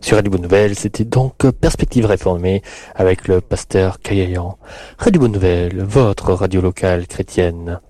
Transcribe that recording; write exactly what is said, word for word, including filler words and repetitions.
Sur Radio Bonne Nouvelle, c'était donc Perspective réformée avec le pasteur Kaillayan. Radio Bonne Nouvelle, votre radio locale chrétienne.